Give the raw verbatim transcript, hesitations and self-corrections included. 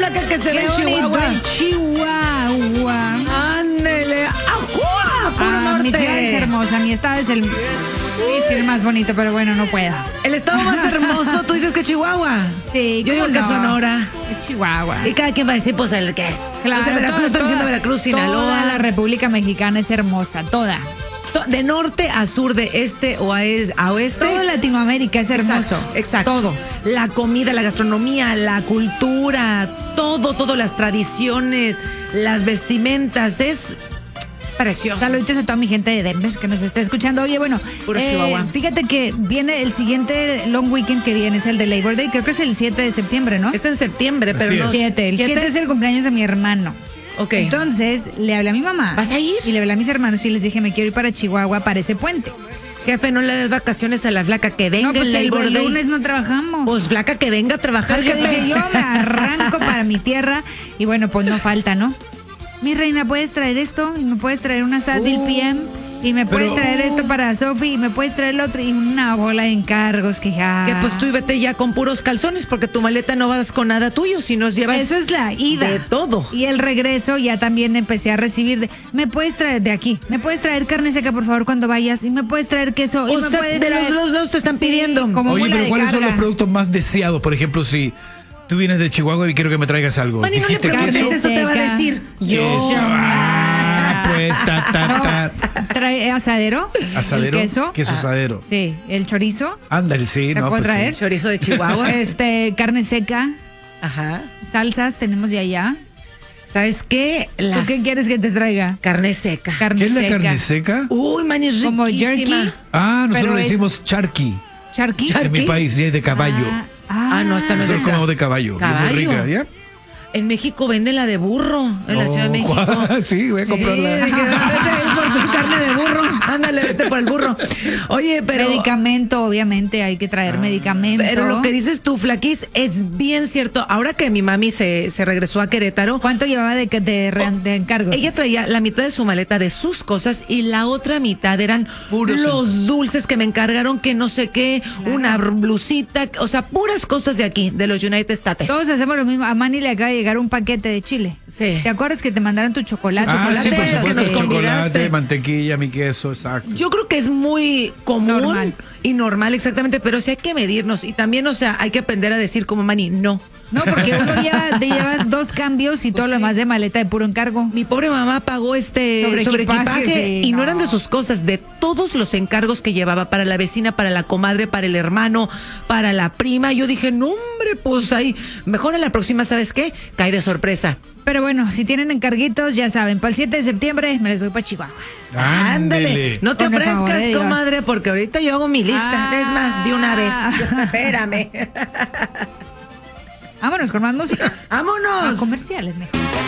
flaca que se ve en Chihuahua. Chihuahua. Ándele. ¡Ajua! Puro Ah, norte. mi ciudad es hermosa, mi estado es el, sí, sí, el más bonito, pero bueno, no puedo. El estado más hermoso, tú dices que Chihuahua. Sí, Yo digo ¿cómo que no? Sonora. Es Chihuahua. Y cada quien va a decir, pues, el que es. Claro, O sea, Veracruz, toda- están diciendo toda- Veracruz, Sinaloa. Toda la República Mexicana es hermosa, toda. To- De norte a sur, de este o a, es- a oeste. Todo Latinoamérica es hermoso. Exacto, exacto. Todo. La comida, la gastronomía, la cultura, todo, todo, las tradiciones, las vestimentas, es precioso. Saluditos a toda mi gente de Denver que nos está escuchando. Oye, bueno, Puro eh, Chihuahua. fíjate que viene el siguiente long weekend que viene, es el de Labor Day, creo que es el siete de septiembre, ¿no? Es en septiembre, pero Así no. es. siete, el ¿Siete? siete es el cumpleaños de mi hermano. Ok. Entonces, le hablé a mi mamá. ¿Vas a ir? Y le hablé a mis hermanos y les dije, me quiero ir para Chihuahua para ese puente. Jefe, no le des vacaciones a la flaca, que venga No, pues el el, Labor el Day. lunes no trabajamos. Pues flaca, que venga a trabajar, Entonces yo jefe. dije, yo me arranco para mi tierra y bueno, pues no falta, ¿no? Mi reina, ¿puedes traer esto? Y me puedes traer una Sadil Uh. P M y me puedes Pero- traer esto para Sofi y me puedes traer el otro y una bola de encargos que ya... Que pues tú y vete ya con puros calzones, porque tu maleta no vas con nada tuyo, si nos llevas Eso es la ida. de todo. Y el regreso ya también empecé a recibir de, me puedes traer de aquí, me puedes traer carne seca por favor cuando vayas y me puedes traer queso y O me sea, puedes de traer... los dos te están Sí, pidiendo. como Oye, bola pero de ¿cuáles son carga. los productos más deseados? Por ejemplo, si tú vienes de Chihuahua y quiero que me traigas algo. Mani, no le Dijiste preguntes, queso. eso te va a seca. decir. Eso. Ah, pues, ta, ta, ta. Trae asadero, Asadero, el queso, queso asadero. sí, el chorizo, Ándale, sí, ¿te no, puedo pues traer? sí. Chorizo de Chihuahua. este, carne seca, Ajá. salsas tenemos de allá. ¿Sabes qué? ¿Tú Las qué quieres que te traiga? carne seca. Carne ¿Qué es la seca. carne seca? Uy, man, es Como riquísima. jerky. Ah, nosotros Pero le es- decimos charqui. ¿Charqui? Char- En mi ¿Charqui? país, sí, es de caballo. Ah, no, esta no es de Nosotros ca- comemos de caballo. y es Caballo. Muy rica, ¿ya? En México venden la de burro, en la No, Ciudad de México. ¿cuál? Sí, voy a Sí, comprarla. de que vete por tu carne de burro. Ándale, vete por el burro. Oye, pero. Medicamento, obviamente, hay que traer medicamento. Pero lo que dices tú, Flaquis, es bien cierto. Ahora que mi mami se, se regresó a Querétaro, ¿Cuánto llevaba de, de, re- de encargos? ella traía la mitad de su maleta de sus cosas y la otra mitad eran Puros los dulces que me encargaron, que no sé qué, una blusita, o sea, puras cosas de aquí, de los United States. Todos hacemos lo mismo. A Manny le acaba de llegar un paquete de chile. Sí. ¿Te acuerdas que te mandaron tu chocolate? Ah, chocolate sí, por es que supuesto. nos convidaste. Chocolate, mantequilla, mi queso, exacto. Yo creo que es muy común Normal. y normal, exactamente, pero sí hay que medirnos y también, o sea, hay que aprender a decir como Manny, no. No, porque uno ya te llevas dos cambios y todo Pues lo sí. demás de maleta de puro encargo. Mi pobre mamá pagó este Sobre sobre equipaje, equipaje sí, y no, no. eran de sus cosas, de todos los encargos que llevaba para la vecina, para la comadre, para el hermano, para la prima. Yo dije, no, hombre, pues ahí, mejor a la próxima, ¿sabes qué? Cae de sorpresa. Pero bueno, si tienen encarguitos, ya saben, para el siete de septiembre me les voy para Chihuahua. Ándale, no te Con el favor ofrezcas, de Dios. comadre, porque ahorita yo hago mi lista. Ah. Es más, de una vez. Espérame. Vámonos con más música. ¡Vámonos! A comerciales, mejor.